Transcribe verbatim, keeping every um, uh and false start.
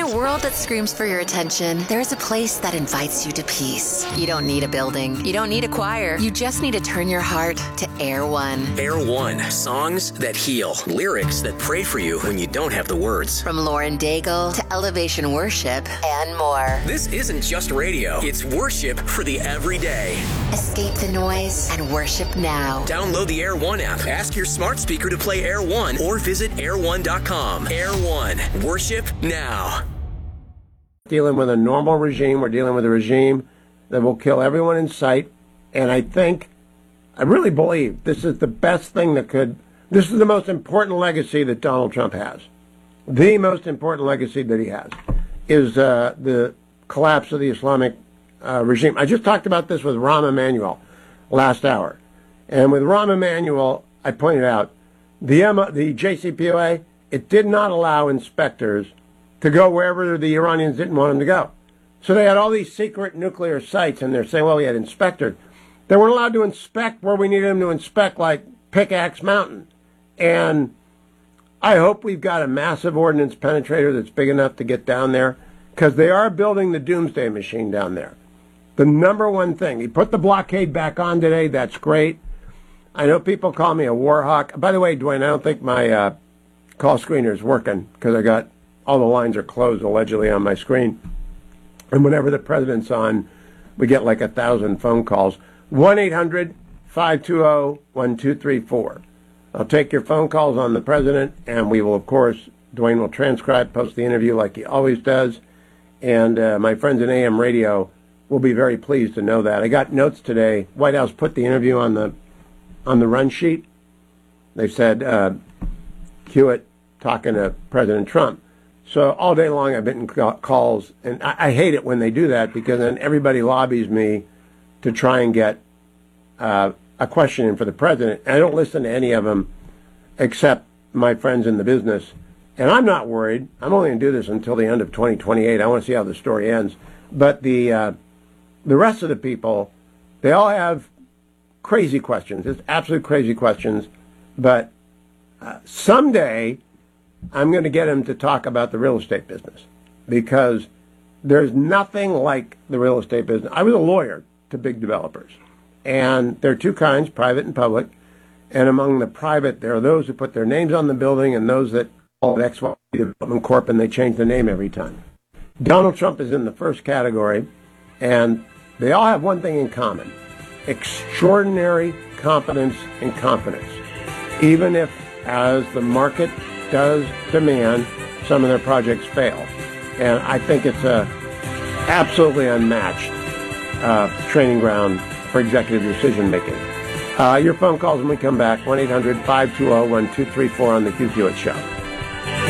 a world that screams for your attention, there's a place that invites you to peace. You don't need a building. You don't need a choir. You just need to turn your heart to Air One. Air One. Songs that heal. Lyrics that pray for you when you don't have the words. From Lauren Daigle to Elevation Worship and more. This isn't just radio. It's worship for the everyday. Escape the noise and worship now. Download the Air One app. Ask your smart speaker to play Air One or visit air one dot com. Air One. Worship now. Dealing with a normal regime. We're dealing with a regime that will kill everyone in sight. And I think, I really believe this is the best thing that could, this is the most important legacy that Donald Trump has. The most important legacy that he has is uh, the collapse of the Islamic uh, regime. I just talked about this with Rahm Emanuel last hour. And with Rahm Emanuel, I pointed out, the, M- the J C P O A, it did not allow inspectors to go wherever the Iranians didn't want them to go. So they had all these secret nuclear sites, and they're saying, well, we had inspectors. They weren't allowed to inspect where we needed them to inspect, like Pickaxe Mountain. And I hope we've got a massive ordnance penetrator that's big enough to get down there, because they are building the doomsday machine down there. The number one thing, he put the blockade back on today. That's great. I know people call me a war hawk. By the way, Dwayne, I don't think my uh, call screener is working, because I got all the lines are closed allegedly on my screen. And whenever the president's on, we get like a thousand phone calls. one eight hundred five two zero one two three four. I'll take your phone calls on the president, and we will, of course, Dwayne will transcribe, post the interview like he always does. And uh, my friends in A M radio will be very pleased to know that. I got notes today. White House put the interview on the on the run sheet. They said, uh, Hewitt talking to President Trump. So all day long I've been in calls, and I, I hate it when they do that, because then everybody lobbies me to try and get uh, a question in for the president. And I don't listen to any of them except my friends in the business. And I'm not worried. I'm only going to do this until the end of twenty twenty-eight. I want to see how the story ends. But the uh, the rest of the people, they all have crazy questions. It's absolute crazy questions. But uh, someday I'm going to get him to talk about the real estate business, because there's nothing like the real estate business. I was a lawyer to big developers, and there are two kinds, private and public. And among the private, there are those who put their names on the building and those that call it X Y Development Corp, and they change the name every time. Donald Trump is in the first category, and they all have one thing in common: extraordinary competence and confidence, even if, as the market does demand, some of their projects fail. And I think it's a absolutely unmatched uh, training ground for executive decision making. Uh, your phone calls when we come back, one eight hundred five two zero one two three four on the Hugh Hewitt Show.